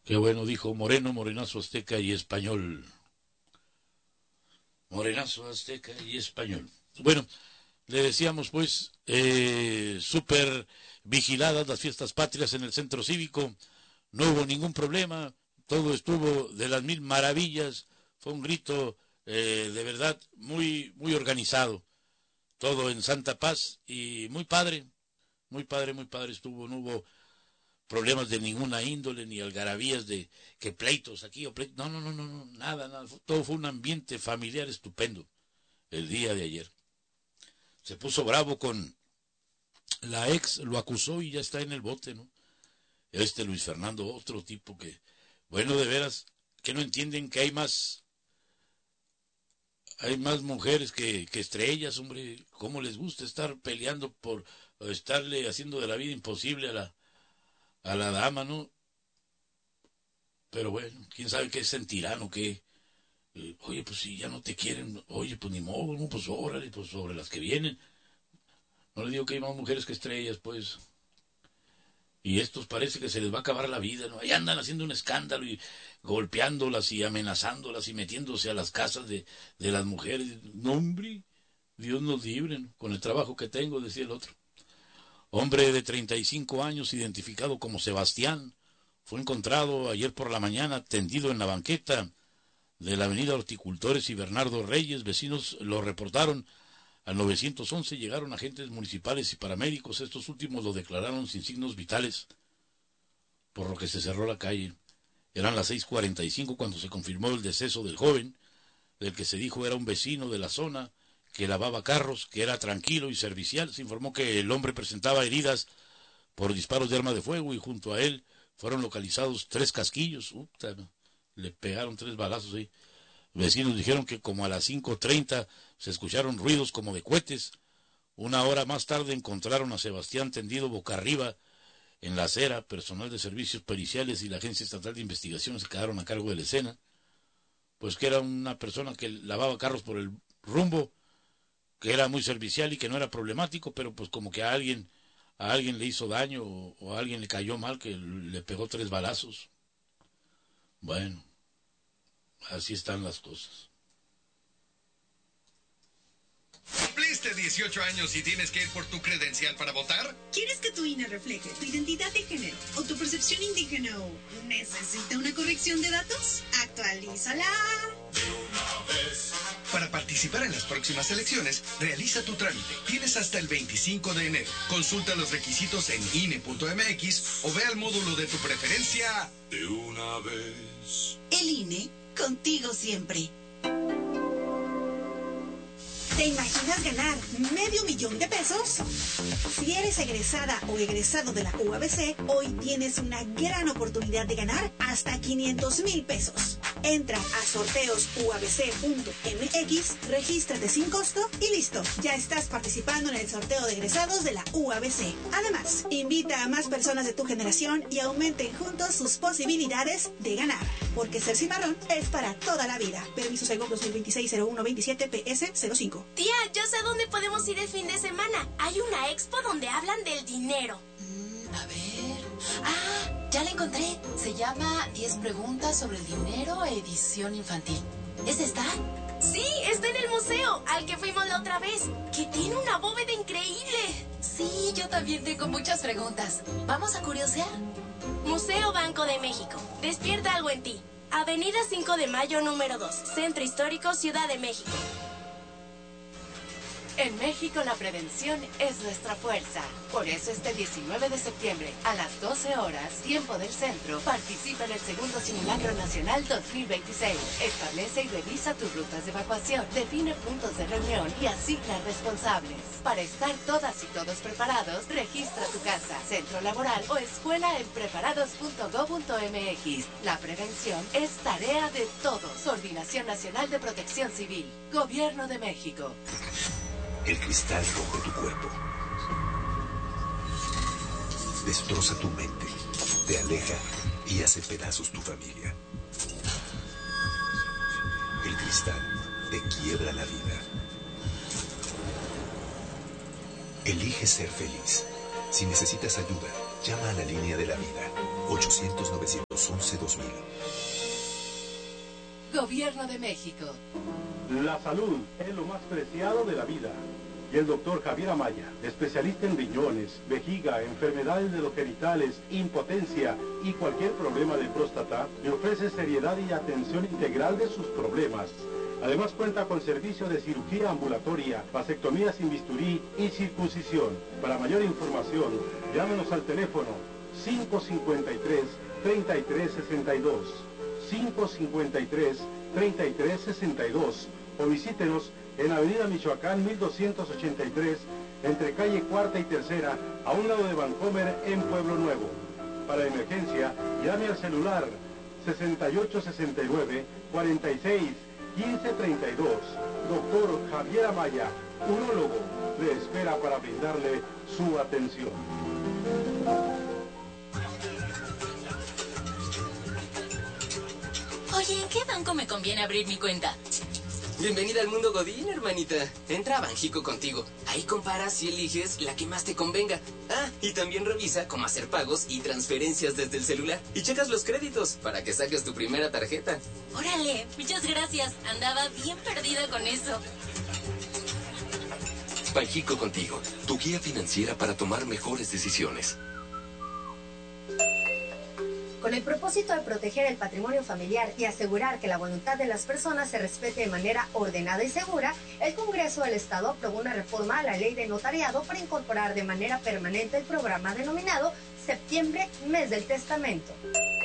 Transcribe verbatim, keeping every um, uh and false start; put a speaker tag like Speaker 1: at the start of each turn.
Speaker 1: Qué bueno, dijo Moreno, morenazo azteca y español. Morenazo azteca y español. Bueno, le decíamos pues, eh, súper vigiladas las fiestas patrias en el centro cívico, no hubo ningún problema, todo estuvo de las mil maravillas, fue un grito eh, de verdad muy, muy organizado, todo en santa paz y muy padre, muy padre, muy padre estuvo, no hubo problemas de ninguna índole, ni algarabías de que pleitos aquí o pleitos, no, no, no, no, no, nada, nada, todo fue un ambiente familiar estupendo el día de ayer. Se puso bravo con la ex, lo acusó y ya está en el bote, ¿no? Este Luis Fernando, otro tipo que, bueno, de veras, que no entienden que hay más, hay más mujeres que, que estrellas, hombre, cómo les gusta estar peleando por estarle haciendo de la vida imposible a la, a la dama, ¿no? Pero bueno, quién sabe qué sentirán o qué. Eh, oye, pues si ya no te quieren, oye, pues ni modo, no, pues órale, pues sobre las que vienen. No le digo que hay más mujeres que estrellas, pues. Y estos parece que se les va a acabar la vida, ¿no? Ahí andan haciendo un escándalo y golpeándolas y amenazándolas y metiéndose a las casas de, de las mujeres. No, hombre, Dios nos libre, ¿no? Con el trabajo que tengo, decía el otro. Hombre de treinta y cinco años, identificado como Sebastián, fue encontrado ayer por la mañana tendido en la banqueta de la avenida Horticultores y Bernardo Reyes. Vecinos lo reportaron al nueve once, llegaron agentes municipales y paramédicos. Estos últimos lo declararon sin signos vitales, por lo que se cerró la calle. Eran las seis cuarenta y cinco cuando se confirmó el deceso del joven, del que se dijo era un vecino de la zona, que lavaba carros, que era tranquilo y servicial. Se informó que el hombre presentaba heridas por disparos de arma de fuego y junto a él fueron localizados tres casquillos. Uta, le pegaron tres balazos ahí. Vecinos dijeron que como a las cinco treinta se escucharon ruidos como de cohetes. Una hora más tarde encontraron a Sebastián tendido boca arriba en la acera. Personal de servicios periciales y la Agencia Estatal de Investigación se quedaron a cargo de la escena, pues que era una persona que lavaba carros por el rumbo, que era muy servicial y que no era problemático, pero pues como que a alguien a alguien le hizo daño o, o a alguien le cayó mal, que le pegó tres balazos. Bueno, así están las cosas.
Speaker 2: ¿Cumpliste dieciocho años y tienes que ir por tu credencial para votar?
Speaker 3: ¿Quieres que tu I N E refleje tu identidad de género o tu percepción indígena o necesita una corrección de datos? Actualízala
Speaker 2: de una vez. Para participar en las próximas elecciones, realiza tu trámite. Tienes hasta el veinticinco de enero. Consulta los requisitos en I N E punto M X o ve al módulo de tu preferencia de una vez.
Speaker 3: El I N E, contigo siempre. ¿Te imaginas ganar medio millón de pesos? Si eres egresada o egresado de la U A B C, hoy tienes una gran oportunidad de ganar hasta quinientos mil pesos. Entra a sorteos u a b c punto m x, regístrate sin costo y listo. Ya estás participando en el sorteo de egresados de la U A B C. Además, invita a más personas de tu generación y aumenten juntos sus posibilidades de ganar. Porque ser cimarrón es para toda la vida. Permiso Segov dos mil veintiséis cero uno veintisiete P S cero cinco.
Speaker 4: Tía, yo sé dónde podemos ir el fin de semana. Hay una expo donde hablan del dinero.
Speaker 5: Mm, a ver... Ah, ya la encontré. Se llama diez preguntas sobre el dinero, edición infantil. ¿Es esta?
Speaker 4: Sí, está en el museo, al que fuimos la otra vez, que tiene una bóveda increíble.
Speaker 5: Sí, yo también tengo muchas preguntas. ¿Vamos a curiosear?
Speaker 4: Museo Banco de México. Despierta algo en ti. Avenida cinco de mayo número dos, Centro Histórico, Ciudad de México.
Speaker 6: En México la prevención es nuestra fuerza. Por eso este diecinueve de septiembre, a las doce horas, tiempo del centro, participa en el segundo Simulacro Nacional dos mil veintiséis. Establece y revisa tus rutas de evacuación, define puntos de reunión y asigna responsables. Para estar todas y todos preparados, registra tu casa, centro laboral o escuela en preparados punto gob punto m x. La prevención es tarea de todos. Coordinación Nacional de Protección Civil. Gobierno de México.
Speaker 7: El cristal rompe tu cuerpo. Destroza tu mente, te aleja y hace pedazos tu familia. El cristal te quiebra la vida. Elige ser feliz. Si necesitas ayuda, Llama a la línea de la vida. ochocientos, novecientos once, dos mil.
Speaker 6: Gobierno de México.
Speaker 8: La salud es lo más preciado de la vida. Y el doctor Javier Amaya, especialista en riñones, vejiga, enfermedades de los genitales, impotencia y cualquier problema de próstata, le ofrece seriedad y atención integral de sus problemas. Además cuenta con servicio de cirugía ambulatoria, vasectomía sin bisturí y circuncisión. Para mayor información, llámenos al teléfono cinco cinco tres, tres tres seis dos, cinco cinco tres, tres tres seis dos o visítenos en Avenida Michoacán mil doscientos ochenta y tres, entre calle Cuarta y Tercera, a un lado de Vancomer, en Pueblo Nuevo. Para emergencia, llame al celular sesenta y ocho sesenta y nueve, cuarenta y seis, quince treinta y dos. Doctor Javier Amaya, urólogo, le espera para brindarle su atención.
Speaker 9: Oye, ¿en qué banco me conviene abrir mi cuenta?
Speaker 10: Bienvenida al mundo Godín, hermanita. Entra a Banjico Contigo. Ahí comparas y eliges la que más te convenga. Ah, y también revisa cómo hacer pagos y transferencias desde el celular. Y checas los créditos para que saques tu primera tarjeta.
Speaker 9: Órale, muchas gracias. Andaba bien perdida con eso.
Speaker 7: Banjico Contigo, tu guía financiera para tomar mejores decisiones.
Speaker 11: Con el propósito de proteger el patrimonio familiar y asegurar que la voluntad de las personas se respete de manera ordenada y segura, el Congreso del Estado aprobó una reforma a la Ley de Notariado para incorporar de manera permanente el programa denominado Septiembre, Mes del Testamento.